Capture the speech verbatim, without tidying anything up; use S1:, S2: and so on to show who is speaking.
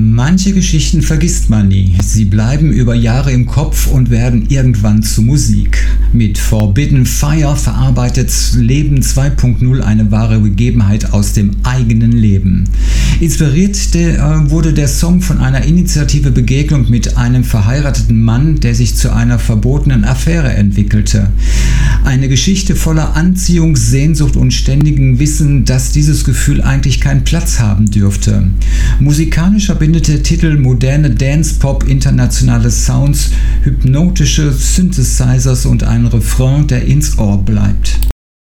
S1: Manche Geschichten vergisst man nie. Sie bleiben über Jahre im Kopf und werden irgendwann zu Musik. Mit Forbidden Fire verarbeitet Leben zwei Punkt null eine wahre Begebenheit aus dem eigenen Leben. Inspiriert der, wurde der Song von einer initiative Begegnung mit einem verheirateten Mann, der sich zu einer verbotenen Affäre entwickelte. Eine Geschichte voller Anziehung, Sehnsucht und ständigen Wissen, dass dieses Gefühl eigentlich keinen Platz haben dürfte. Musikalisch verbindet der Titel moderne Dance-Pop, internationale Sounds, hypnotische Synthesizers und einen Refrain, der ins Ohr bleibt.